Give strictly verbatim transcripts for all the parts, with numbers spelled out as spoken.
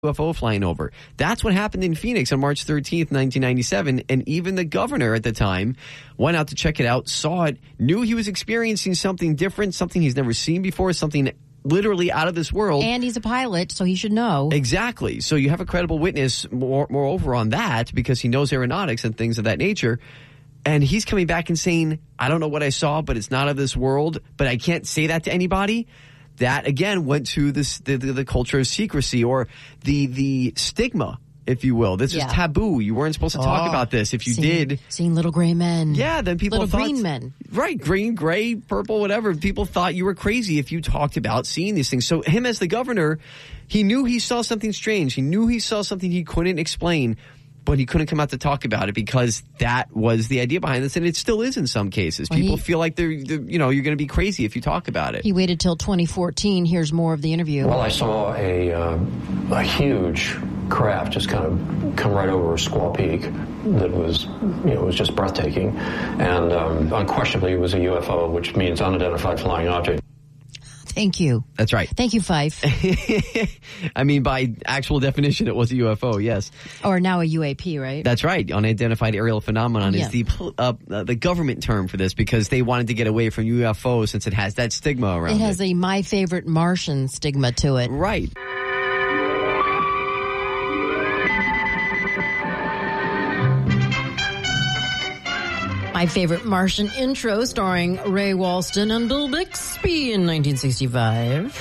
U F O flying over. That's what happened in Phoenix on March thirteenth, nineteen ninety-seven. And even the governor at the time went out to check it out, saw it, knew he was experiencing something different, something he's never seen before, something literally out of this world. And he's a pilot, so he should know. Exactly. So you have a credible witness, more, moreover, on that, because he knows aeronautics and things of that nature. And he's coming back and saying, I don't know what I saw, but it's not of this world, but I can't say that to anybody. That, again, went to this, the, the, the culture of secrecy, or the the stigma, if you will. This yeah. was taboo. You weren't supposed to talk oh, about this. If you seeing, did. Seeing little gray men. Yeah, then people little thought. Little green men. Right, green, gray, purple, whatever. People thought you were crazy if you talked about seeing these things. So him as the governor, he knew he saw something strange. He knew he saw something he couldn't explain. But he couldn't come out to talk about it because that was the idea behind this, and it still is in some cases. Well, People he, feel like they're, they're, you know, you're going to be crazy if you talk about it. He waited till twenty fourteen. Here's more of the interview. Well, I saw a uh, a huge craft just kind of come right over Squaw Peak that was, you know, it was just breathtaking, and um, unquestionably it was a U F O, which means unidentified flying object. Thank you. That's right. Thank you, Fife. I mean, by actual definition, it was a U F O, yes. Or now a U A P, right? That's right. Unidentified aerial phenomenon yeah. is the uh, uh, the government term for this, because they wanted to get away from U F O since it has that stigma around it. It has a My Favorite Martian stigma to it. Right. My Favorite Martian intro starring Ray Walston and Bill Bixby in nineteen sixty-five.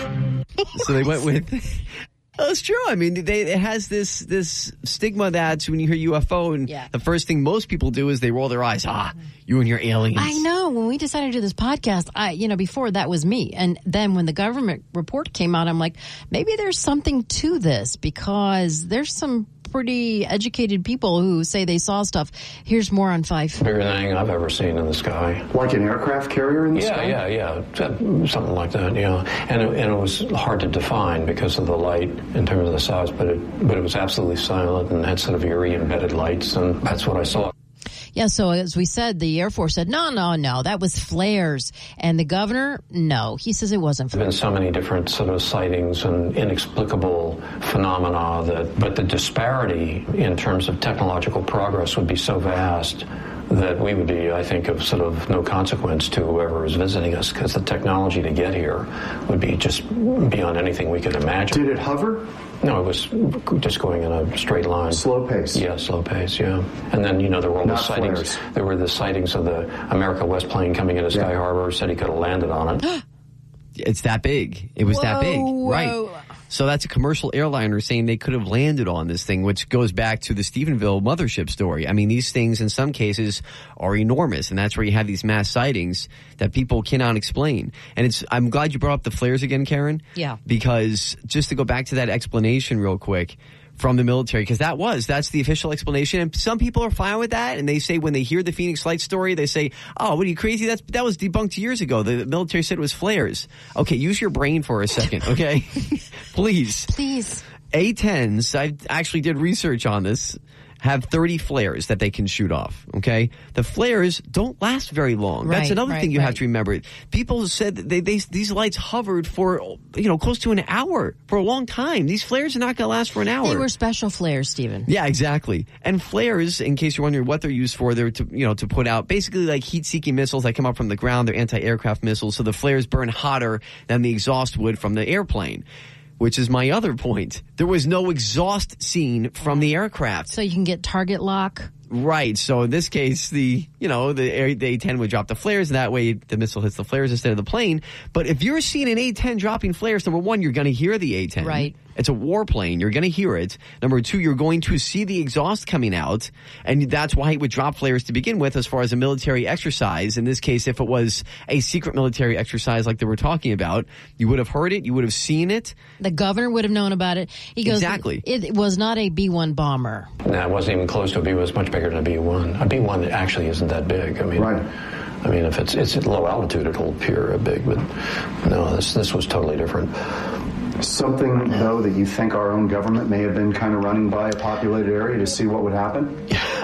So they went with... That's true. I mean, they, it has this this stigma that when you hear U F O, and yeah. the first thing most people do is they roll their eyes. Ah, you and your aliens. I know. When we decided to do this podcast, I, you know, before that was me. And then when the government report came out, I'm like, maybe there's something to this, because there's some pretty educated people who say they saw stuff. Here's more on Fife. Bigger than anything I've ever seen in the sky. Like an aircraft carrier in the yeah, sky? Yeah, yeah, yeah. Something like that, yeah. And it, and it was hard to define because of the light in terms of the size, but it, but it was absolutely silent and had sort of eerie embedded lights, and that's what I saw. Yeah, so as we said, the Air Force said, no, no, no, that was flares. And the governor, no, he says it wasn't There have flares. been so many different sort of sightings and inexplicable phenomena that, but the disparity in terms of technological progress would be so vast that we would be, I think, of sort of no consequence to whoever is visiting us, because the technology to get here would be just beyond anything we could imagine. Did it hover? No, it was just going in a straight line. Slow pace. Yeah, slow pace, yeah. And then, you know, there were all the Not sightings. flares. There were the sightings of the America West plane coming into Sky Yeah. Harbor, said he could have landed on it. It's that big. It was Whoa, that big. whoa. Right. So that's a commercial airliner saying they could have landed on this thing, which goes back to the Stephenville mothership story. I mean, these things in some cases are enormous, and that's where you have these mass sightings that people cannot explain. And it's, I'm glad you brought up the flares again, Karen. Yeah. Because just to go back to that explanation real quick from the military, because that was, that's the official explanation. And some people are fine with that. And they say when they hear the Phoenix Lights story, they say, oh, what are you crazy? That's, that was debunked years ago. The military said it was flares. Okay, use your brain for a second, okay? Please. Please. A tens, I actually did research on this, have thirty flares that they can shoot off, okay? The flares don't last very long. Right, That's another right, thing you right. have to remember. People said that they, they, these lights hovered for, you know, close to an hour, for a long time. These flares are not going to last for an hour. They were special flares, Stephen. Yeah, exactly. And flares, in case you're wondering what they're used for, they're to, you know, to put out basically like heat-seeking missiles that come up from the ground. They're anti-aircraft missiles, so the flares burn hotter than the exhaust would from the airplane. Which is my other point. There was no exhaust seen from the aircraft. So you can get target lock. Right. So in this case, the, you know, the A ten would drop the flares, and that way the missile hits the flares instead of the plane. But if you're seeing an A ten dropping flares, number one, you're going to hear the A ten. Right. It's a warplane. You're going to hear it. Number two, you're going to see the exhaust coming out, and that's why it would drop flares to begin with as far as a military exercise. In this case, if it was a secret military exercise like they were talking about, you would have heard it. You would have seen it. The governor would have known about it. He goes, Exactly. It was not a B one bomber. No, it wasn't even close to a B. It was much bigger than a B one. A B one actually isn't that big. I mean, Right. I mean, if it's it's at low altitude, it'll appear big, but no, this this was totally different. Something, though, that you think our own government may have been kind of running by a populated area to see what would happen?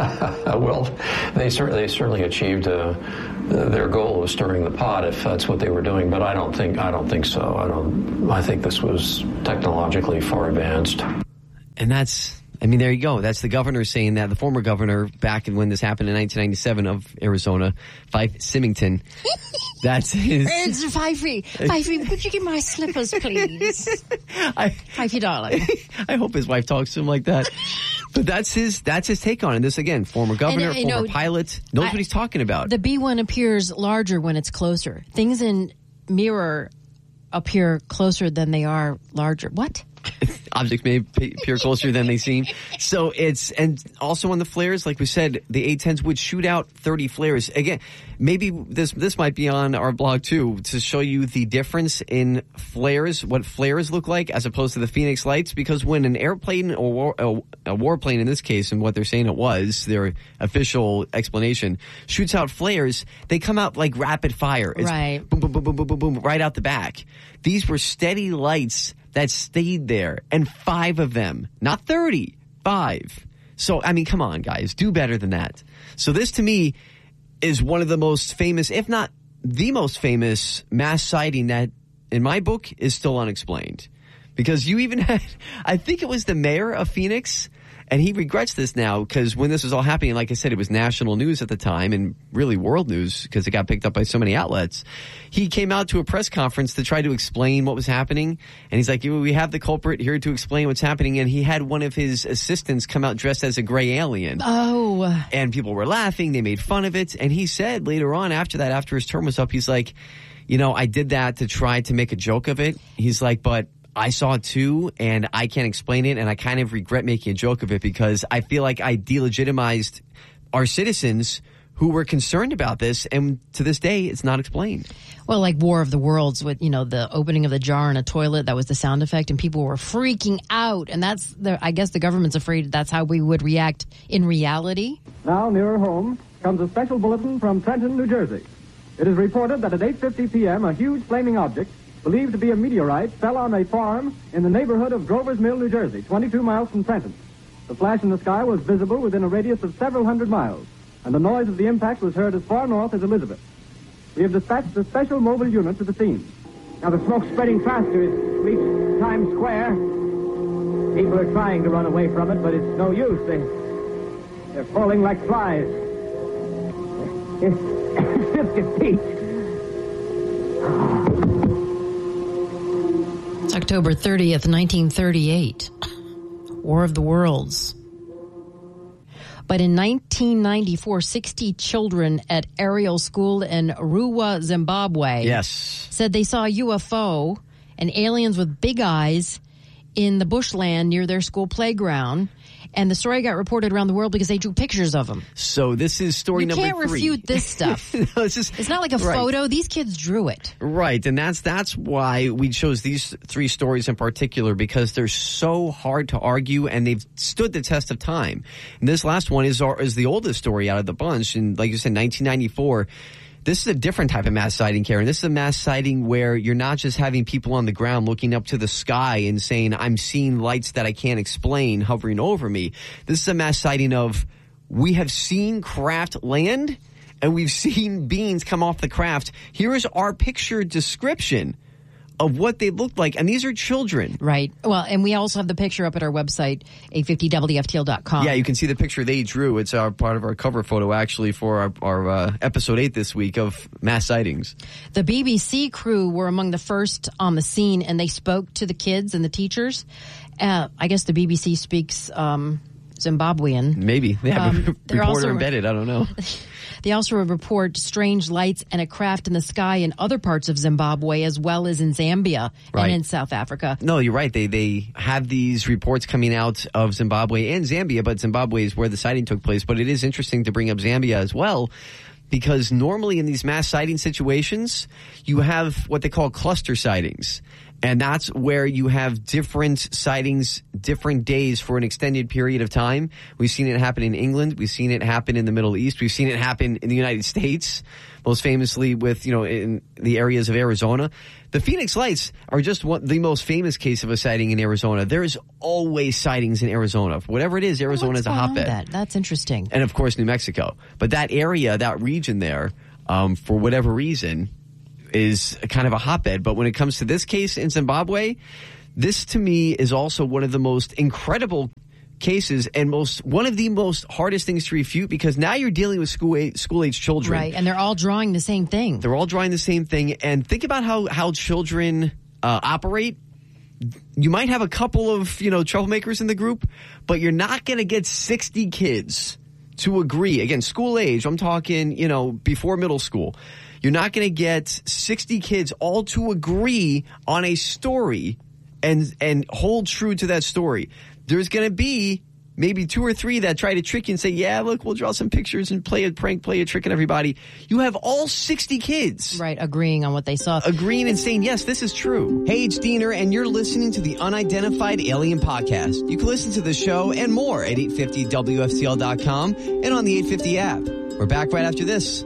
Well, they certainly they certainly achieved uh, their goal of stirring the pot, if that's what they were doing. But I don't think I don't think so. I don't. I think this was technologically far advanced. And that's, I mean, there you go. That's the governor saying that, the former governor back when this happened in nineteen ninety-seven of Arizona, Fife Symington. That's his. It's Fifey. Fifey, could you give my slippers, please? I, Fifey, darling. I hope his wife talks to him like that. But that's his that's his take on it. This, again, former governor, And, uh, you former know, pilot, knows I- what he's talking about. The B one appears larger when it's closer. Things in mirror appear closer than they are larger. What? Objects may appear closer than they seem. So it's, and also on the flares, like we said, the A tens would shoot out thirty flares. Again, maybe this this might be on our blog too, to show you the difference in flares, what flares look like as opposed to the Phoenix lights. Because when an airplane or war, a, a warplane in this case, and what they're saying it was, their official explanation, shoots out flares, they come out like rapid fire. It's Right. boom, boom, boom, boom, boom, boom, boom, right out the back. These were steady lights that stayed there, and five of them, not thirty, five. So, I mean, come on, guys, do better than that. So this, to me, is one of the most famous, if not the most famous, mass sighting that, in my book, is still unexplained. Because you even had, I think it was the mayor of Phoenix, and he regrets this now, because when this was all happening, like I said, it was national news at the time, and really world news, because it got picked up by so many outlets. He came out to a press conference to try to explain what was happening, and he's like, we have the culprit here to explain what's happening, and he had one of his assistants come out dressed as a gray alien. Oh. And people were laughing, they made fun of it, and he said later on, after that, after his term was up, he's like, you know, I did that to try to make a joke of it. He's like, but I saw it too, and I can't explain it, and I kind of regret making a joke of it because I feel like I delegitimized our citizens who were concerned about this, and to this day, it's not explained. Well, like War of the Worlds with, you know, the opening of the jar in a toilet, that was the sound effect, and people were freaking out, and that's, the, I guess the government's afraid that's how we would react in reality. Now, nearer home, comes a special bulletin from Trenton, New Jersey. It is reported that at eight fifty p.m., a huge flaming object, believed to be a meteorite, fell on a farm in the neighborhood of Grover's Mill, New Jersey, twenty-two miles from Trenton. The flash in the sky was visible within a radius of several hundred miles, and the noise of the impact was heard as far north as Elizabeth. We have dispatched a special mobile unit to the scene. Now the smoke's spreading faster. It's reached Times Square. People are trying to run away from it, but it's no use. They, they're falling like flies. Biscuit Pete. It's October thirtieth, nineteen thirty-eight. War of the Worlds. But in nineteen ninety-four, sixty children at Ariel School in Ruwa, Zimbabwe, Yes. said they saw a U F O and aliens with big eyes in the bushland near their school playground. And the story got reported around the world because they drew pictures of them. So this is story You number can't three. refute this stuff. No, this is- It's not like a right. photo. These kids drew it. Right, and that's that's why we chose these three stories in particular, because they're so hard to argue and they've stood the test of time. And this last one is our, is the oldest story out of the bunch, and like you said, nineteen ninety-four. This is a different type of mass sighting, Karen. This is a mass sighting where you're not just having people on the ground looking up to the sky and saying, I'm seeing lights that I can't explain hovering over me. This is a mass sighting of, we have seen craft land and we've seen beings come off the craft. Here is our picture description of what they looked like. And these are children. Right. Well, and we also have the picture up at our website, eight fifty W F T L dot com. Yeah, you can see the picture they drew. It's our part of our cover photo, actually, for our, our uh, episode eight this week of mass sightings. The B B C crew were among the first on the scene, and they spoke to the kids and the teachers. Uh, I guess the B B C speaks um, Zimbabwean. Maybe. They have Um, a they're reporter also- embedded. I don't know. They also report strange lights and a craft in the sky in other parts of Zimbabwe, as well as in Zambia Right. and in South Africa. No, you're right. They they have these reports coming out of Zimbabwe and Zambia, but Zimbabwe is where the sighting took place. But it is interesting to bring up Zambia as well, because normally in these mass sighting situations, you have what they call cluster sightings. And that's where you have different sightings, different days for an extended period of time. We've seen it happen in England. We've seen it happen in the Middle East. We've seen it happen in the United States, most famously with, you know, in the areas of Arizona. The Phoenix Lights are just one, the most famous case of a sighting in Arizona. There is always sightings in Arizona. Whatever it is, Arizona What's is a behind hotbed. That? That's interesting. And of course, New Mexico. But that area, that region there, um, for whatever reason, is kind of a hotbed. But when it comes to this case in Zimbabwe, this to me is also one of the most incredible cases and most one of the most hardest things to refute, because now you're dealing with school age, school age children. Right, and they're all drawing the same thing. They're all drawing the same thing. And think about how, how children uh, operate. You might have a couple of, you know, troublemakers in the group, but you're not going to get sixty kids to agree. Again, school age, I'm talking, you know, before middle school. You're not going to get sixty kids all to agree on a story and and hold true to that story. There's going to be maybe two or three that try to trick you and say, yeah, look, we'll draw some pictures and play a prank, play a trick on everybody. You have all sixty kids. Right, agreeing on what they saw. Agreeing and saying, yes, this is true. Hey, it's Diener, and you're listening to the Unidentified Alien Podcast. You can listen to the show and more at eight fifty W F C L dot com and on the eight fifty app. We're back right after this.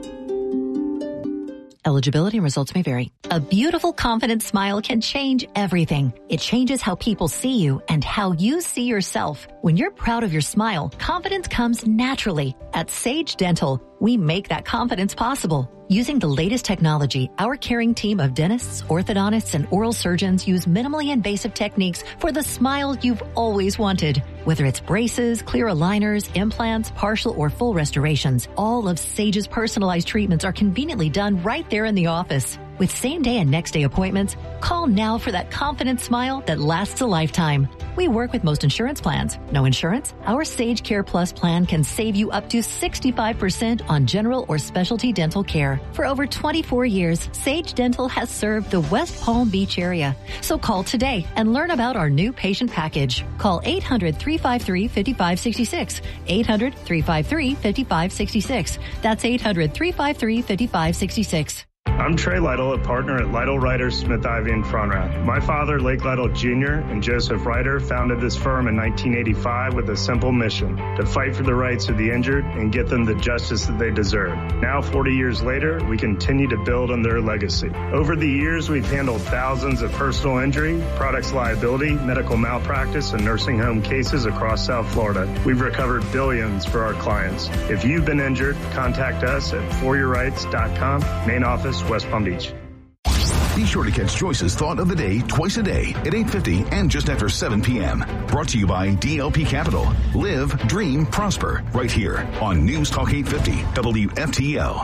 Eligibility and results may vary. A beautiful, confident smile can change everything. It changes how people see you and how you see yourself. When you're proud of your smile, confidence comes naturally. At Sage Dental, we make that confidence possible. Using the latest technology, our caring team of dentists, orthodontists, and oral surgeons use minimally invasive techniques for the smile you've always wanted. Whether it's braces, clear aligners, implants, partial or full restorations, all of Sage's personalized treatments are conveniently done right there in the office. With same-day and next-day appointments, call now for that confident smile that lasts a lifetime. We work with most insurance plans. No insurance? Our Sage Care Plus plan can save you up to sixty-five percent on general or specialty dental care. For over twenty-four years, Sage Dental has served the West Palm Beach area. So call today and learn about our new patient package. Call eight hundred, three five three, five five six six. eight hundred, three five three, five five six six. That's eight hundred, three five three, five five six six. I'm Trey Lytle, a partner at Lytle Ryder Smith Ivy in Frontrath. My father, Lake Lytle Junior, and Joseph Ryder founded this firm in nineteen eighty-five with a simple mission: to fight for the rights of the injured and get them the justice that they deserve. Now, forty years later, we continue to build on their legacy. Over the years, we've handled thousands of personal injury, products liability, medical malpractice, and nursing home cases across South Florida. We've recovered billions for our clients. If you've been injured, contact us at for your rights dot com, main office, West Palm Beach. Be sure to catch Joyce's Thought of the Day twice a day at eight fifty and just after seven p.m. Brought to you by D L P Capital. Live, dream, prosper. Right here on News Talk eight fifty W F T L.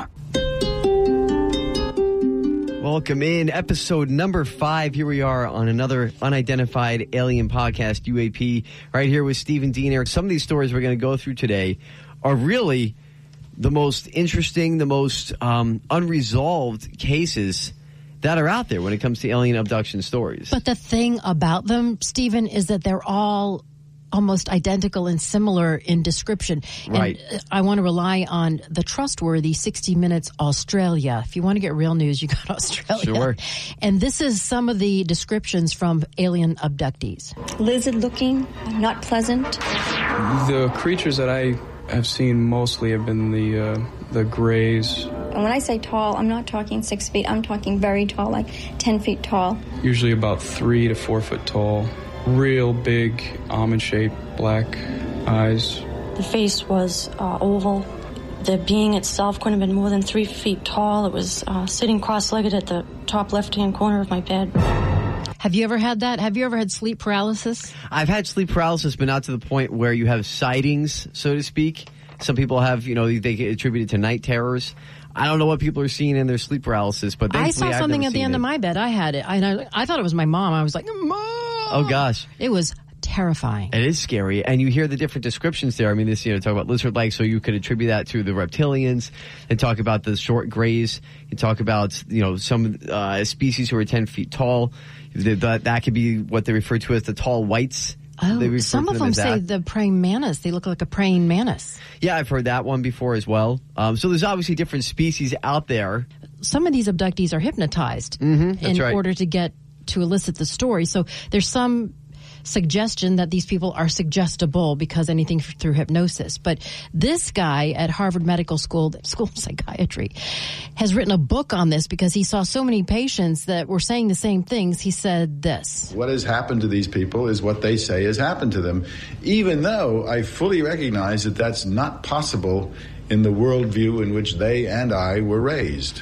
Welcome in episode number five. Here we are on another Unidentified Alien Podcast, U A P, right here with Stephen Diener. Some of these stories we're going to go through today are really the most interesting, the most um, unresolved cases that are out there when it comes to alien abduction stories. But the thing about them, Stephen, is that they're all almost identical and similar in description. Right. And I want to rely on the trustworthy sixty minutes Australia. If you want to get real news, you got Australia. Sure. And this is some of the descriptions from alien abductees. Lizard looking, not pleasant. The creatures that I have seen mostly have been the uh, the grays. And when I say tall, I'm not talking six feet. I'm talking very tall, like ten feet tall. Usually about three to four foot tall. Real big, almond-shaped, black eyes. The face was uh, oval. The being itself couldn't have been more than three feet tall. It was uh, sitting cross-legged at the top left-hand corner of my bed. Have you ever had that? Have you ever had sleep paralysis? I've had sleep paralysis, but not to the point where you have sightings, so to speak. Some people have, you know, they get attributed to night terrors. I don't know what people are seeing in their sleep paralysis, but I saw I've something never at the seen end it. of my bed. I had it. I, I thought it was my mom. I was like, Mom! Oh, gosh. It was terrifying. It is scary. And you hear the different descriptions there. I mean, this, you know, talk about lizard-like, so you could attribute that to the reptilians and talk about the short grays. You talk about, you know, some uh, species who are ten feet tall. That, that could be what they refer to as the tall whites. Oh, some of them say that. the praying mantis. They look like a praying mantis. Yeah, I've heard that one before as well. Um, so there's obviously different species out there. Some of these abductees are hypnotized mm-hmm, in right. order to get to elicit the story. So there's some suggestion that these people are suggestible because anything through hypnosis. But this guy at Harvard Medical School, School of Psychiatry, has written a book on this because he saw so many patients that were saying the same things. He said this. What has happened to these people is what they say has happened to them, even though I fully recognize that that's not possible in the worldview in which they and I were raised.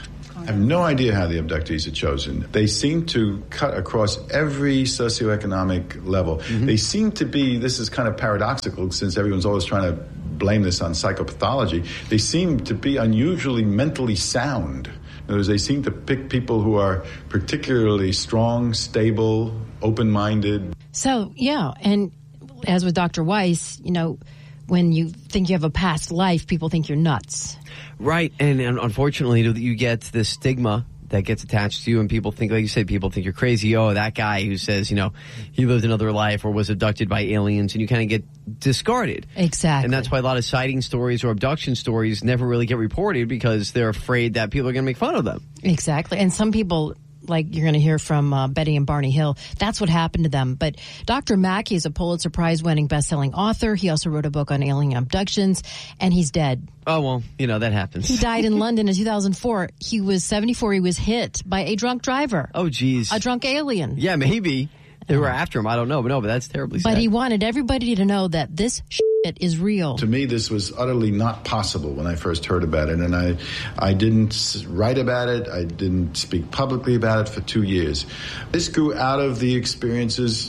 I have no idea how the abductees are chosen. They seem to cut across every socioeconomic level. Mm-hmm. They seem to be, this is kind of paradoxical since everyone's always trying to blame this on psychopathology. They seem to be unusually mentally sound. In other words, they seem to pick people who are particularly strong, stable, open-minded. So, yeah, and as with Doctor Weiss, you know, when you think you have a past life, people think you're nuts. Right, and, and unfortunately, you get this stigma that gets attached to you, and people think, like you said, people think you're crazy. Oh, that guy who says, you know, he lived another life or was abducted by aliens, and you kind of get discarded. Exactly. And that's why a lot of sighting stories or abduction stories never really get reported because they're afraid that people are going to make fun of them. Exactly. And some people, like you're going to hear from uh, Betty and Barney Hill, that's what happened to them. But Doctor Mackey is a Pulitzer Prize-winning best-selling author. He also wrote a book on alien abductions, and he's dead. Oh, well, you know, that happens. He died in London in two thousand four. He was seventy-four. He was hit by a drunk driver. Oh, geez. A drunk alien. Yeah, maybe. They were after him. I don't know. But no, but that's terribly sad. But he wanted everybody to know that this shit is real. To me, this was utterly not possible when I first heard about it. And I, I didn't write about it. I didn't speak publicly about it for two years. This grew out of the experiences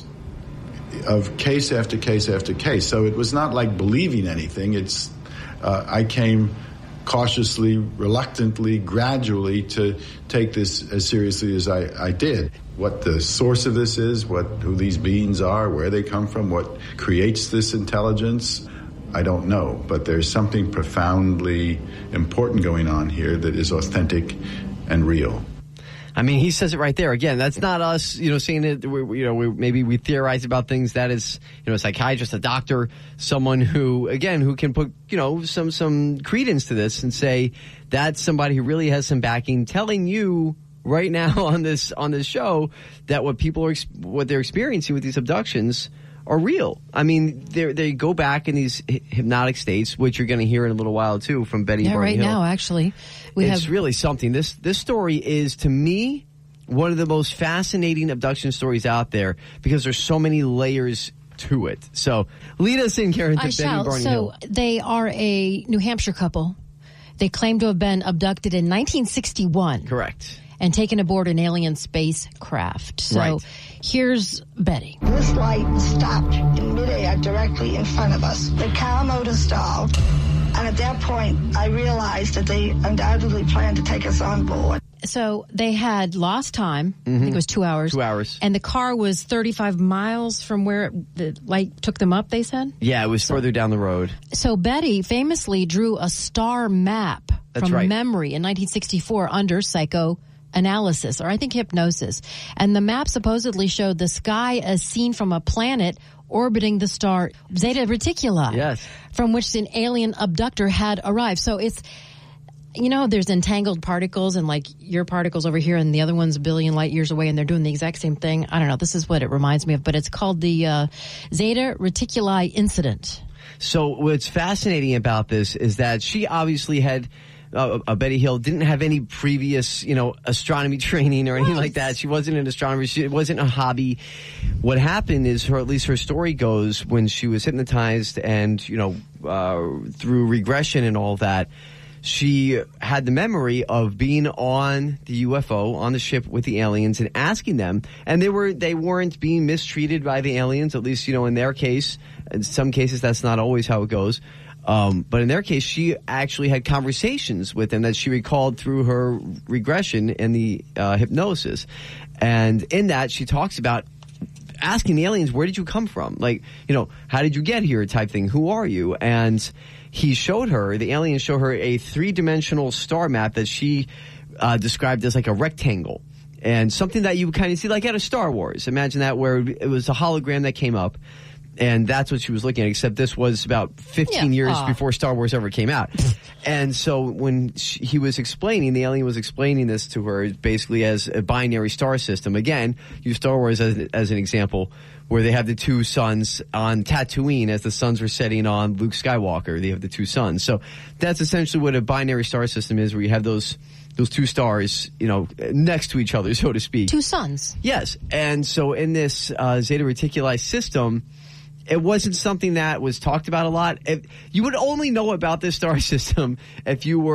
of case after case after case. So it was not like believing anything. It's uh, I came cautiously, reluctantly, gradually to take this as seriously as I, I did. What the source of this is, what who these beings are, where they come from, what creates this intelligence, I don't know. But there's something profoundly important going on here that is authentic and real. I mean, he says it right there. Again, that's not us, you know, saying it, we, you know, we, maybe we theorize about things. That is, you know, a psychiatrist, a doctor, someone who, again, who can put, you know, some, some credence to this and say that's somebody who really has some backing telling you right now on this, on this show that what people are, what they're experiencing with these abductions are real. I mean, they they go back in these hypnotic states, which you're going to hear in a little while too from Betty. Yeah, Barney right Hill. now, actually, we it's have really something. This this story is, to me, one of the most fascinating abduction stories out there because there's so many layers to it. So lead us in, Karen, to I Betty shall. Barney So Hill. they are a New Hampshire couple. They claim to have been abducted in nineteen sixty-one. Correct. And taken aboard an alien spacecraft. So Right. here's Betty. This light stopped in midair directly in front of us. The car motor stalled, and at that point, I realized that they undoubtedly planned to take us on board. So they had lost time. I think it was two hours. Two hours. And the car was thirty-five miles from where the light took them up, they said? Yeah, it was further down the road. So Betty famously drew a star map That's from right. memory in nineteen sixty-four under psychoanalysis, or I think hypnosis. And the map supposedly showed the sky as seen from a planet orbiting the star Zeta Reticuli. Yes. From which an alien abductor had arrived. So it's, you know, there's entangled particles and like your particles over here and the other one's a billion light years away and they're doing the exact same thing. I don't know. This is what it reminds me of, but it's called the uh, Zeta Reticuli incident. So what's fascinating about this is that she obviously had, uh, uh, Betty Hill didn't have any previous, you know, astronomy training or anything like that. She wasn't an astronomer. She, it wasn't a hobby. What happened is, her, at least her story goes, when she was hypnotized and, you know, uh, through regression and all that, she had the memory of being on the U F O, on the ship with the aliens and asking them, and they were, they weren't being mistreated by the aliens, at least, you know, in their case. In some cases, that's not always how it goes. Um, but in their case, she actually had conversations with them that she recalled through her regression and the uh, hypnosis. And in that, she talks about asking the aliens, where did you come from? Like, you know, how did you get here type thing? Who are you? And he showed her, the aliens showed her a three-dimensional star map that she uh, described as like a rectangle. And something that you kind of see like out of Star Wars. Imagine that, where it was a hologram that came up. And that's what she was looking at, except this was about fifteen Yeah. years Aw. before Star Wars ever came out. And so when she, he was explaining, the alien was explaining this to her basically as a binary star system. Again, use Star Wars as, as an example, where they have the two suns on Tatooine as the suns were setting on Luke Skywalker. They have the two suns. So that's essentially what a binary star system is, where you have those those two stars, you know, next to each other, so to speak. Two suns. Yes. And so in this uh, Zeta Reticuli system, it wasn't something that was talked about a lot. If, you would only know about this star system if you were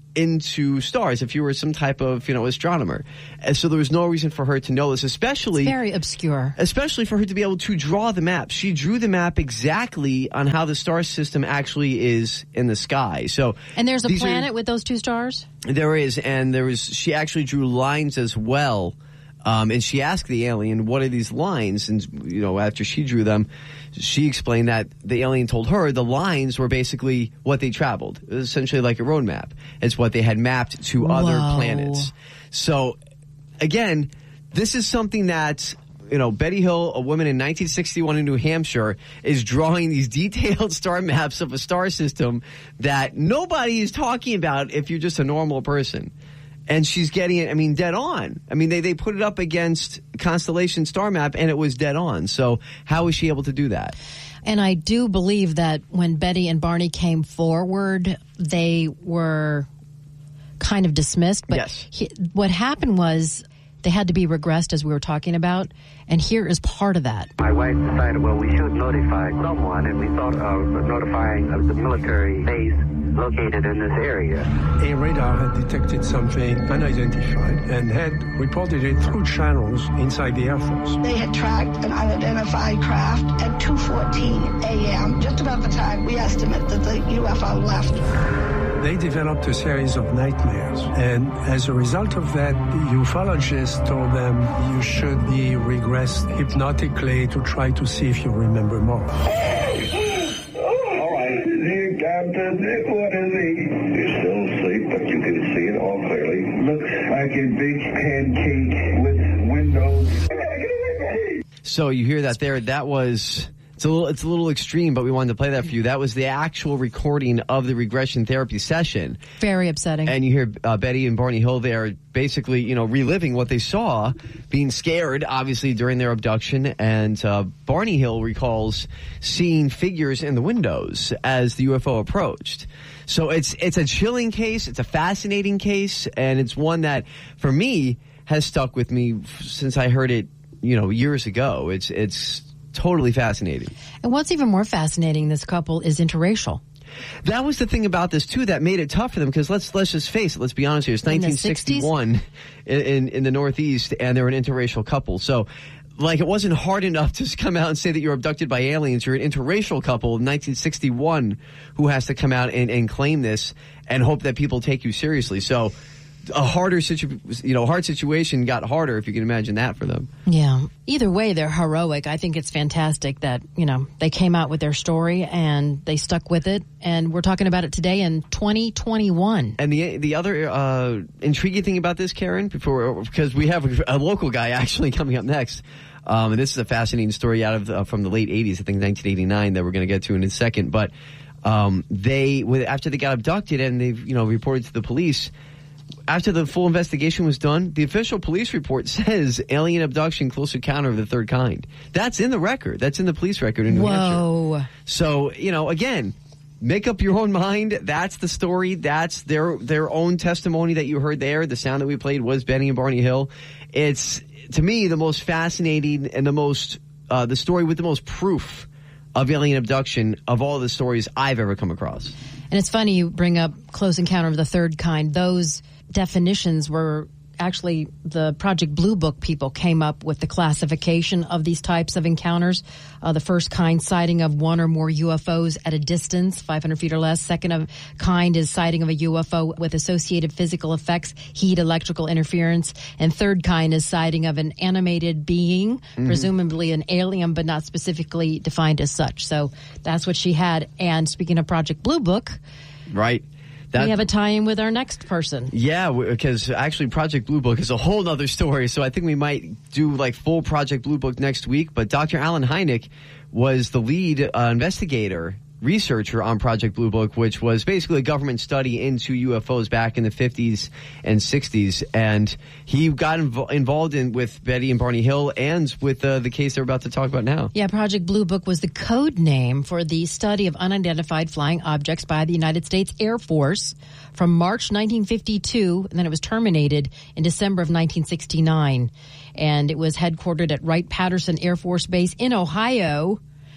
into stars if you were some type of, you know, astronomer. And so there was no reason for her to know this, especially... It's very obscure. Especially for her to be able to draw the map. She drew the map exactly on how the star system actually is in the sky. So, and there's a these planet are, with those two stars? There is, and there was. She actually drew lines as well. Um, and she asked the alien, what are these lines? And, you know, after she drew them, she explained that the alien told her the lines were basically what they traveled. It was essentially like a road map. It's what they had mapped to Whoa. other planets. So, again, this is something that, you know, Betty Hill, a woman in nineteen sixty-one in New Hampshire, is drawing these detailed star maps of a star system that nobody is talking about if you're just a normal person. And she's getting it, I mean, dead on. I mean, they, they put it up against Constellation Star Map, and it was dead on. So how was she able to do that? And I do believe that when Betty and Barney came forward, they were kind of dismissed. But yes. he, what happened was they had to be regressed, as we were talking about, and here is part of that. My wife decided, well, we should notify someone, and we thought of notifying of the military base located in this area. A radar had detected something unidentified and had reported it through channels inside the Air Force. They had tracked an unidentified craft at two fourteen a.m., just about the time we estimate that the U F O left. They developed a series of nightmares, and as a result of that, the ufologist told them you should be regressed hypnotically to try to see if you remember more. All right, Captain, what is he? He's still asleep, but you can see it all clearly. Looks like a big pancake with windows. So you hear that there, that was... It's a little, it's a little extreme, but we wanted to play that for you. That was the actual recording of the regression therapy session. Very upsetting. And you hear uh, Betty and Barney Hill there basically, you know, reliving what they saw, being scared, obviously, during their abduction. And uh, Barney Hill recalls seeing figures in the windows as the U F O approached. So it's it's a chilling case. It's a fascinating case. And it's one that, for me, has stuck with me since I heard it, you know, years ago. It's it's... totally fascinating. And what's even more fascinating, this couple is interracial. That was the thing about this, too, that made it tough for them, because let's let's just face it, let's be honest here. It's nineteen sixty-one in, in, in the Northeast, and they're an interracial couple. So, like, it wasn't hard enough to come out and say that you're abducted by aliens. You're an interracial couple in nineteen sixty-one who has to come out and, and claim this and hope that people take you seriously. So, a harder situ- you know, hard situation got harder, if you can imagine that, for them. Yeah. Either way, they're heroic. I think it's fantastic that, you know, they came out with their story and they stuck with it. And we're talking about it today in twenty twenty-one. And the the other uh, intriguing thing about this, Karen, before because we have a, a local guy actually coming up next. Um, and this is a fascinating story out of uh, from the late eighties, I think nineteen eighty-nine, that we're going to get to in a second. But um, they, after they got abducted and they've, you know, reported to the police, after the full investigation was done, the official police report says alien abduction, close encounter of the third kind. That's in the record. That's in the police record in New Whoa. Hampshire. So, you know, again, make up your own mind. That's the story. That's their their own testimony that you heard there. The sound that we played was Benny and Barney Hill. It's, to me, the most fascinating and the most, uh, the story with the most proof of alien abduction of all the stories I've ever come across. And it's funny you bring up close encounter of the third kind. Those definitions were actually the Project Blue Book people came up with the classification of these types of encounters. Uh, the first kind, sighting of one or more U F Os at a distance, five hundred feet or less. Second of kind is sighting of a U F O with associated physical effects, heat, electrical interference. And third kind is sighting of an animated being, mm-hmm. presumably an alien, but not specifically defined as such. So that's what she had. And speaking of Project Blue Book, right. That, we have a tie-in with our next person. Yeah, because actually Project Blue Book is a whole other story, so I think we might do like full Project Blue Book next week. But Doctor Alan Hynek was the lead uh, investigator, researcher on Project Blue Book, which was basically a government study into U F Os back in the fifties and sixties. And he got inv- involved in with Betty and Barney Hill and with uh, the case they're about to talk about now. Yeah, Project Blue Book was the code name for the study of unidentified flying objects by the United States Air Force from March nineteen fifty-two, and then it was terminated in December of nineteen sixty-nine. And it was headquartered at Wright-Patterson Air Force Base in Ohio.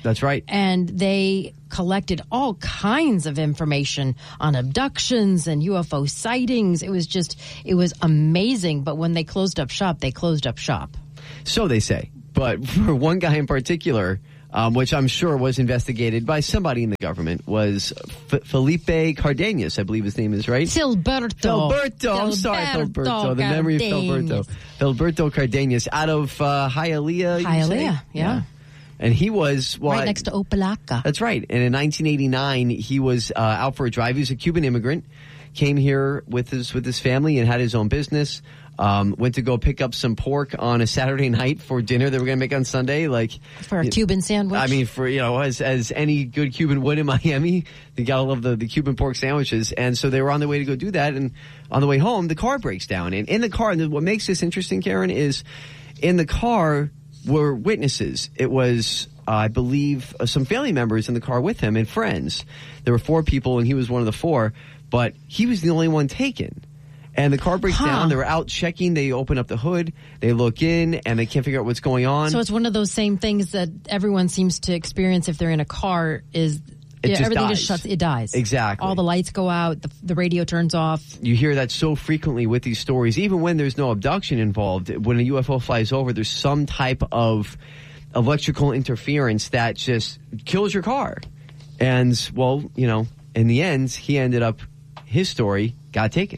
That's right. And they collected all kinds of information on abductions and U F O sightings. It was just, it was amazing. But when they closed up shop, they closed up shop. So they say. But for one guy in particular, um, which I'm sure was investigated by somebody in the government, was F- Felipe Cardenas, I believe his name is, right? Filberto. Filberto. I'm sorry, Filberto. The memory of Filberto. Filberto Cardenas out of uh, Hialeah. Hialeah, yeah. yeah. And he was... Well, right next to Opalaca. That's right. And in nineteen eighty-nine, he was uh, out for a drive. He was a Cuban immigrant. Came here with his with his family and had his own business. Um, went to go pick up some pork on a Saturday night for dinner that we're going to make on Sunday. Like For a Cuban sandwich? I mean, for, you know, as as any good Cuban would in Miami, you got to love the, the Cuban pork sandwiches. And so they were on their way to go do that. And on the way home, the car breaks down. And in the car, and what makes this interesting, Karen, is in the car were witnesses. It was, uh, I believe, uh, some family members in the car with him and friends. There were four people, and he was one of the four. But he was the only one taken. And the car breaks huh. down. They're out checking. They open up the hood. They look in, and they can't figure out what's going on. So it's one of those same things that everyone seems to experience if they're in a car is it yeah, just everything dies. just shuts. It dies. Exactly. All the lights go out. The, the radio turns off. You hear that so frequently with these stories. Even when there's no abduction involved, when a U F O flies over, there's some type of electrical interference that just kills your car. And, well, you know, in the end, he ended up, his story got taken.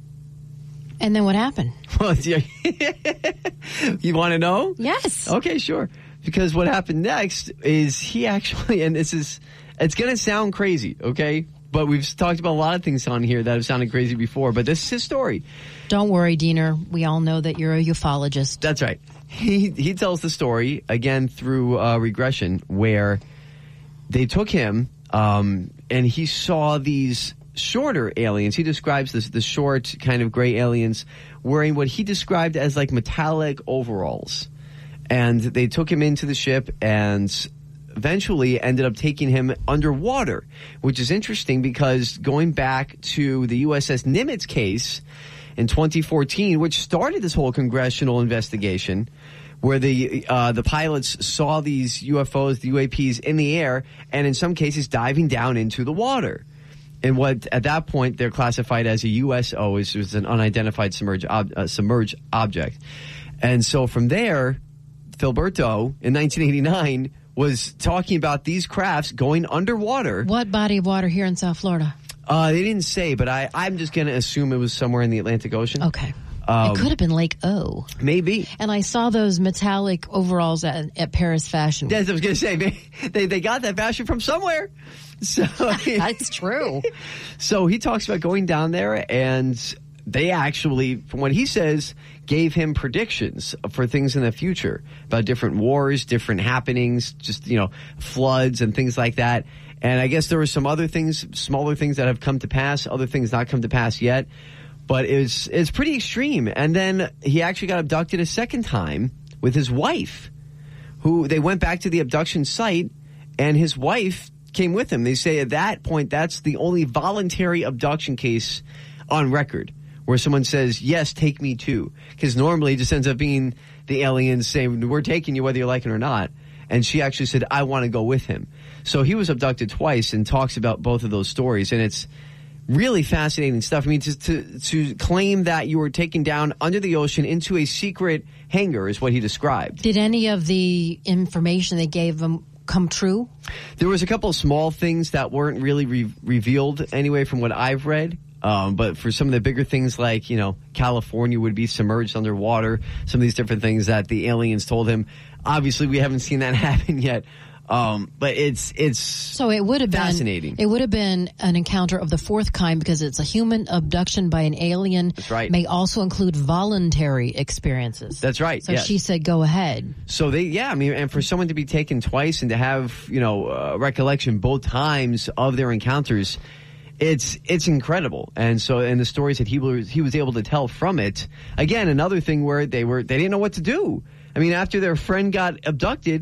And then what happened? Well, you want to know? Yes. Okay, sure. Because what happened next is he actually, and this is, it's going to sound crazy, okay? But we've talked about a lot of things on here that have sounded crazy before, but this is his story. Don't worry, Diener. We all know that you're a ufologist. That's right. He he tells the story, again, through uh, regression, where they took him, um, and he saw these shorter aliens. He describes this, the short kind of gray aliens wearing what he described as like metallic overalls. And they took him into the ship and eventually ended up taking him underwater, which is interesting because going back to the U S S Nimitz case in twenty fourteen, which started this whole congressional investigation, where the uh, the pilots saw these U F Os, the U A Ps in the air, and in some cases diving down into the water. And what, at that point, they're classified as a U S O, which is an unidentified submerged, ob, uh, submerged object. And so from there, Filberto, in nineteen eighty-nine, was talking about these crafts going underwater. What body of water here in South Florida? Uh, they didn't say, but I, I'm just going to assume it was somewhere in the Atlantic Ocean. Okay. Um, it could have been Lake O. Maybe. And I saw those metallic overalls at, at Paris Fashion Week. Yes, I was going to say, they, they, they got that fashion from somewhere. So That's true. So he talks about going down there, and they actually, from what he says, gave him predictions for things in the future about different wars, different happenings, just, you know, floods and things like that. And I guess there were some other things, smaller things that have come to pass, other things not come to pass yet. But it's it's pretty extreme. And then he actually got abducted a second time with his wife, who they went back to the abduction site, and his wife came with him. They say at that point, that's the only voluntary abduction case on record where someone says, yes, take me too. Because normally it just ends up being the aliens saying, we're taking you whether you like it or not. And she actually said, I want to go with him. So he was abducted twice and talks about both of those stories. And it's really fascinating stuff. I mean, to, to, to claim that you were taken down under the ocean into a secret hangar is what he described. Did any of the information they gave him come true? There was a couple of small things that weren't really re- revealed anyway from what I've read. Um, but for some of the bigger things like, you know, California would be submerged underwater, some of these different things that the aliens told him. Obviously, we haven't seen that happen yet. Um, but it's it's so it would have fascinating. Been, it would have been an encounter of the fourth kind because it's a human abduction by an alien. That's right. May also include voluntary experiences. That's right. So yes. she said, "Go ahead." So they, yeah, I mean, and for someone to be taken twice and to have, you know, uh, recollection both times of their encounters, it's it's incredible. And so, and the stories that he was he was able to tell from it. Again, another thing where they were they didn't know what to do. I mean, after their friend got abducted,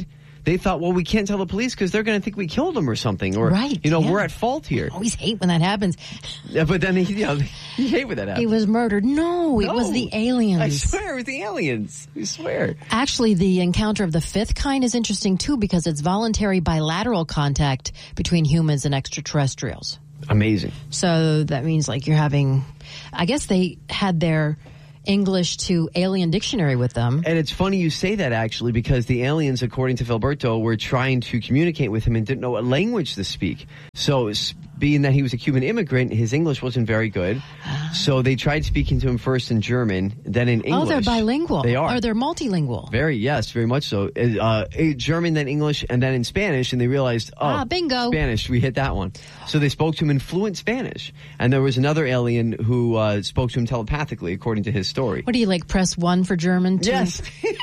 they thought, well, we can't tell the police because they're going to think we killed him or something. Or, right, you know, yeah. we're at fault here. I always hate when that happens. Yeah, but then, you know, you hate when that happens. He was murdered. No, it No. was the aliens. I swear it was the aliens. I swear. Actually, the encounter of the fifth kind is interesting, too, because it's voluntary bilateral contact between humans and extraterrestrials. Amazing. So that means, like, you're having... I guess they had their English to alien dictionary with them. And it's funny you say that, actually, because the aliens, according to Filberto, were trying to communicate with him and didn't know what language to speak. So, being that he was a Cuban immigrant, his English wasn't very good. So they tried speaking to him first in German, then in English. Oh, they're bilingual. They are. Or they're multilingual. Very, yes, very much so. Uh, German, then English, and then in Spanish, and they realized, oh, ah, bingo. Spanish, we hit that one. So they spoke to him in fluent Spanish. And there was another alien who uh, spoke to him telepathically, according to his story. What do you, like, press one for German? Two? Yes.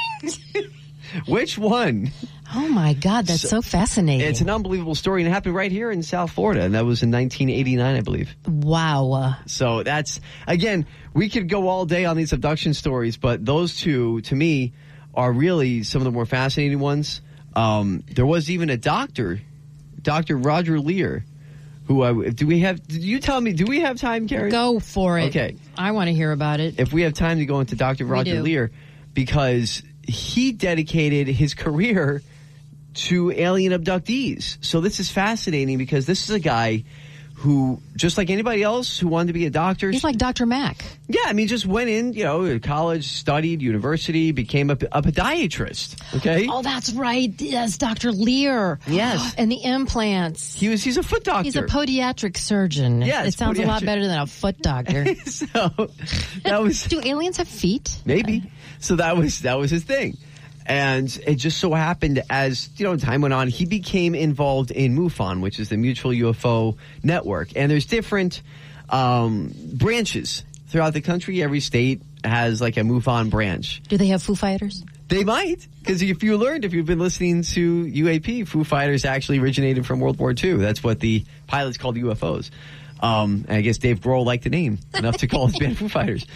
Which one? Oh, my God, that's so, so fascinating. It's an unbelievable story, and it happened right here in South Florida, and that was in nineteen eighty-nine, I believe. Wow. So that's, again, we could go all day on these abduction stories, but those two, to me, are really some of the more fascinating ones. Um, there was even a doctor, Doctor Roger Lear, who, uh, do we have, did you tell me, do we have time, Karen? Go for it. Okay. I want to hear about it. If we have time to go into Doctor Roger Lear, because he dedicated his career to alien abductees. So this is fascinating because this is a guy who, just like anybody else who wanted to be a doctor. He's like Doctor Mack. Yeah, I mean, just went in, you know, college, studied, university, became a, a podiatrist, okay? Oh, that's right. Yes, Doctor Lear. Yes. And the implants. He was, he's a foot doctor. He's a podiatric surgeon. Yes, it sounds podiatric. a lot better than a foot doctor. So, that was... Do aliens have feet? Maybe. So that was that was his thing. And it just so happened as, you know, time went on, he became involved in MUFON, which is the Mutual U F O Network. And there's different um, branches throughout the country. Every state has like a MUFON branch. Do they have Foo Fighters? They might. Because if you learned, if you've been listening to U A P, Foo Fighters actually originated from World War Two. That's what the pilots called U F Os. Um, and I guess Dave Grohl liked the name enough to call his band Foo Fighters.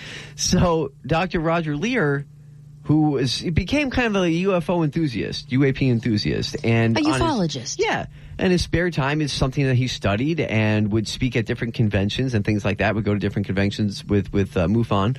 So Doctor Roger Lear, who was, he became kind of a U F O enthusiast, U A P enthusiast. And a ufologist. His, yeah. And his spare time is something that he studied and would speak at different conventions and things like that, would go to different conventions with, with uh, MUFON,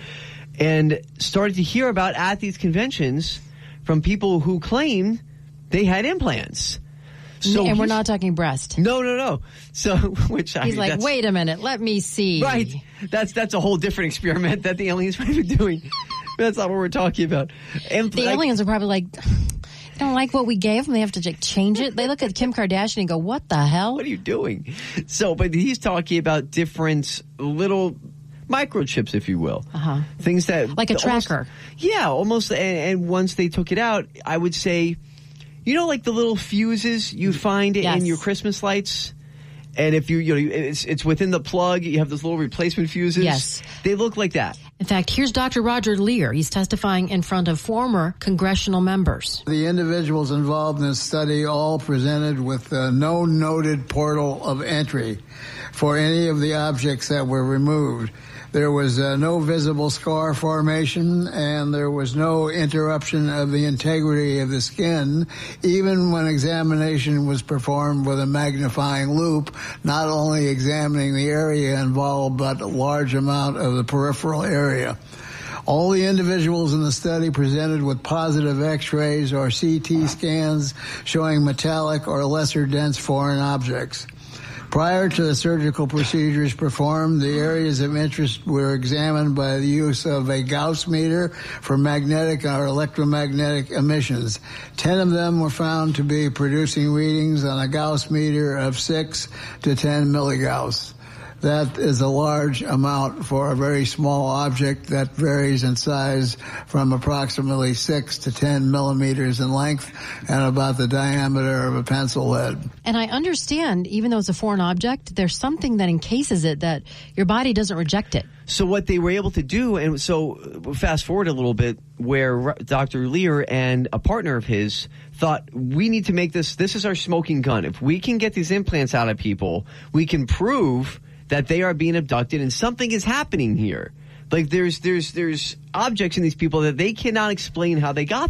and started to hear about at these conventions from people who claimed they had implants. So and we're not talking breast. No, no, no. So, which I He's mean, like, that's, wait a minute, let me see. Right. That's that's a whole different experiment that the aliens might be doing. That's not what we're talking about. And the like, aliens are probably like, they don't like what we gave them. They have to like, change it. They look at Kim Kardashian and go, what the hell? What are you doing? So, but he's talking about different little microchips, if you will. Uh-huh. Things that... Like a almost, tracker. Yeah, almost. And, and once they took it out, I would say, you know, like the little fuses you find yes. in your Christmas lights? And if you, you know, it's, it's within the plug, you have those little replacement fuses. Yes. They look like that. In fact, here's Doctor Roger Lear. He's testifying in front of former congressional members. The individuals involved in this study all presented with uh, no noted portal of entry for any of the objects that were removed. There was uh, no visible scar formation, and there was no interruption of the integrity of the skin, even when examination was performed with a magnifying loupe, not only examining the area involved, but a large amount of the peripheral area. All the individuals in the study presented with positive X-rays or C T scans showing metallic or lesser dense foreign objects. Prior to the surgical procedures performed, the areas of interest were examined by the use of a Gauss meter for magnetic or electromagnetic emissions. Ten of them were found to be producing readings on a Gauss meter of six to ten milligauss. That is a large amount for a very small object that varies in size from approximately six to ten millimeters in length and about the diameter of a pencil lead. And I understand, even though it's a foreign object, there's something that encases it that your body doesn't reject it. So what they were able to do, and so fast forward a little bit, where Doctor Lear and a partner of his thought, we need to make this, this is our smoking gun. If we can get these implants out of people, we can prove that they are being abducted and something is happening here. Like there's there's there's objects in these people that they cannot explain how they got there.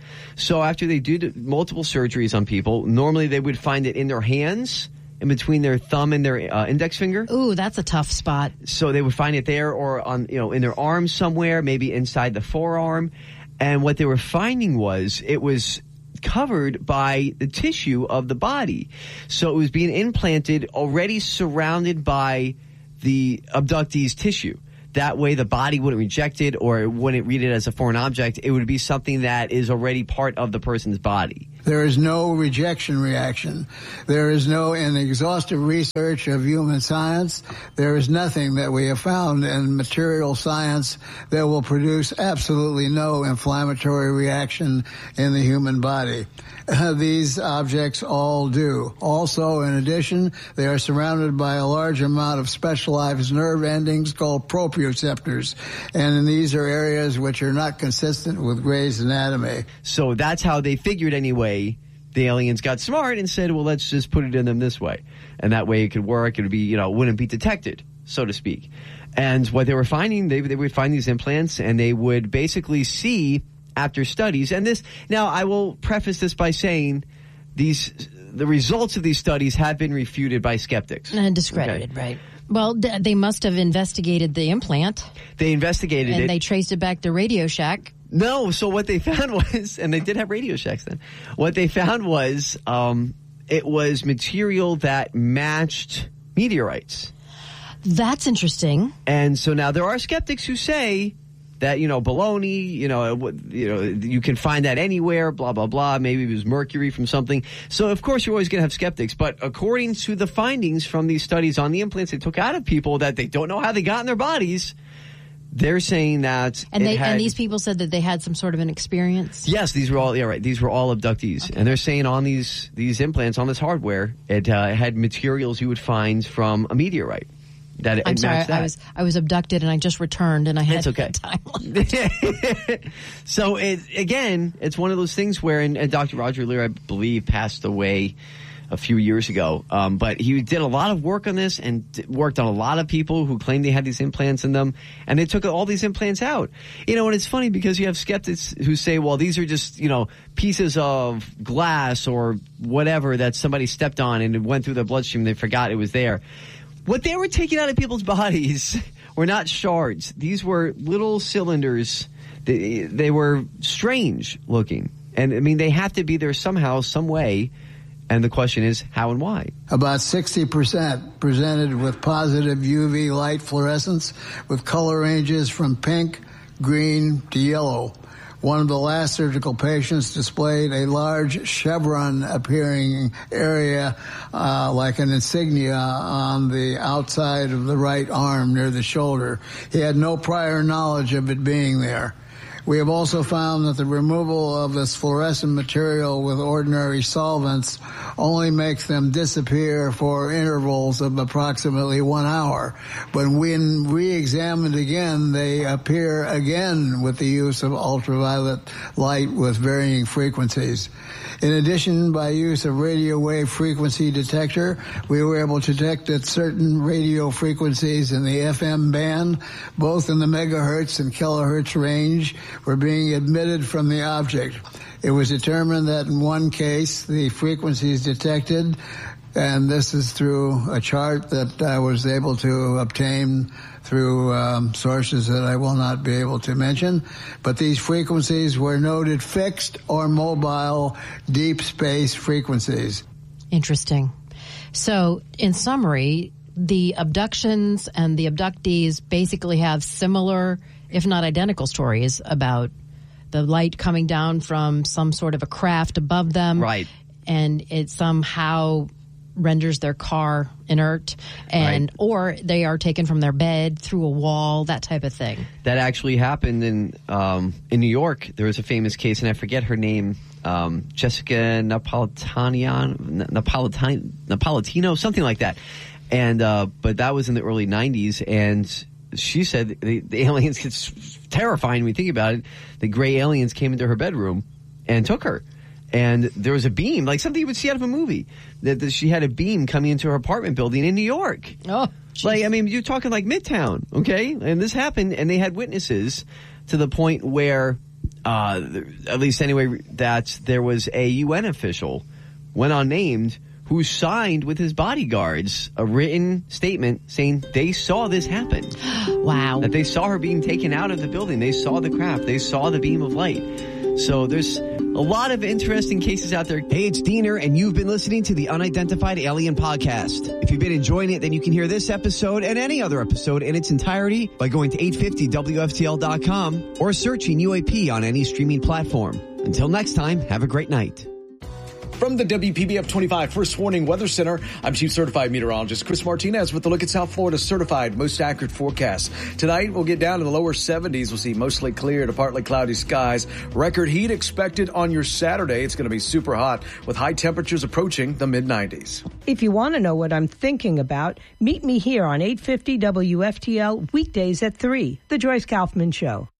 So after they did multiple surgeries on people, normally they would find it in their hands, in between their thumb and their uh, index finger. Ooh, that's a tough spot. So they would find it there, or on, you know, in their arm somewhere, maybe inside the forearm. And what they were finding was it was covered by the tissue of the body. So it was being implanted already surrounded by the abductee's tissue. That way the body wouldn't reject it or wouldn't read it as a foreign object. It would be something that is already part of the person's body. There is no rejection reaction. There is no, in exhaustive research of human science, there is nothing that we have found in material science that will produce absolutely no inflammatory reaction in the human body. Uh, these objects all do. Also, in addition, they are surrounded by a large amount of specialized nerve endings called proprioceptors. And these are areas which are not consistent with Gray's anatomy. So that's how they figured anyway. The aliens got smart and said, well, let's just put it in them this way. And that way it could work. It would be, you know, it wouldn't be detected, so to speak. And what they were finding, they, they would find these implants and they would basically see after studies. And this, now I will preface this by saying these, the results of these studies have been refuted by skeptics. And discredited, okay. Right. Well, th- they must have investigated the implant. They investigated and it. And they traced it back to Radio Shack. No, so what they found was, and they did have Radio Shacks then, what they found was um, it was material that matched meteorites. That's interesting. And so now there are skeptics who say that, you know, baloney, you know, you know, you can find that anywhere, blah, blah, blah. Maybe it was mercury from something. So, of course, you're always going to have skeptics. But according to the findings from these studies on the implants they took out of people that they don't know how they got in their bodies, they're saying that and they had, and these people said that they had some sort of an experience. Yes, these were all yeah right. These were all abductees, okay. And they're saying on these these implants on this hardware, it uh, had materials you would find from a meteorite. That it, I'm it sorry, matched that. I was I was abducted and I just returned and I had it's okay. time. So it again, it's one of those things where, and, and Doctor Roger Leir, I believe, passed away a few years ago. Um, but he did a lot of work on this and d- worked on a lot of people who claimed they had these implants in them. And they took all these implants out. You know, and it's funny because you have skeptics who say, well, these are just, you know, pieces of glass or whatever that somebody stepped on and it went through their bloodstream. They forgot it was there. What they were taking out of people's bodies were not shards. These were little cylinders. They, they were strange looking. And, I mean, they have to be there somehow, some way. And the question is, how and why? About sixty percent presented with positive U V light fluorescence with color ranges from pink, green to yellow. One of the last surgical patients displayed a large chevron-appearing area uh, like an insignia on the outside of the right arm near the shoulder. He had no prior knowledge of it being there. We have also found that the removal of this fluorescent material with ordinary solvents only makes them disappear for intervals of approximately one hour. But when re-examined again, they appear again with the use of ultraviolet light with varying frequencies. In addition, by use of radio wave frequency detector, we were able to detect that certain radio frequencies in the F M band, both in the megahertz and kilohertz range, were being emitted from the object. It was determined that in one case, the frequencies detected, and this is through a chart that I was able to obtain through um, sources that I will not be able to mention, but these frequencies were noted fixed or mobile deep space frequencies. Interesting. So, in summary, the abductions and the abductees basically have similar, if not identical, stories about the light coming down from some sort of a craft above them. Right. And it somehow renders their car inert, and right. or they are taken from their bed through a wall, that type of thing. That actually happened in um, in New York. There was a famous case, and I forget her name, um, Jessica Napolitano, Napolitano, Napolitano, something like that. And uh, but that was in the early nineties, and she said the, the aliens, it's terrifying when you think about it. The gray aliens came into her bedroom and took her. And there was a beam, like something you would see out of a movie, that, that she had a beam coming into her apartment building in New York. Oh, geez. Like, I mean, you're talking like Midtown, okay? And this happened, and they had witnesses to the point where uh, at least anyway, that there was a U N official, went unnamed, who signed with his bodyguards a written statement saying they saw this happen. Wow. That they saw her being taken out of the building. They saw the craft. They saw the beam of light. So there's a lot of interesting cases out there. Hey, it's Diener, and you've been listening to the Unidentified Alien Podcast. If you've been enjoying it, then you can hear this episode and any other episode in its entirety by going to eight fifty W F T L dot com or searching U A P on any streaming platform. Until next time, have a great night. From the W P B F twenty-five First Warning Weather Center, I'm Chief Certified Meteorologist Chris Martinez with a look at South Florida's certified most accurate forecast. Tonight, we'll get down to the lower seventies. We'll see mostly clear to partly cloudy skies. Record heat expected on your Saturday. It's going to be super hot with high temperatures approaching the mid nineties. If you want to know what I'm thinking about, meet me here on eight fifty W F T L weekdays at three, The Joyce Kaufman Show.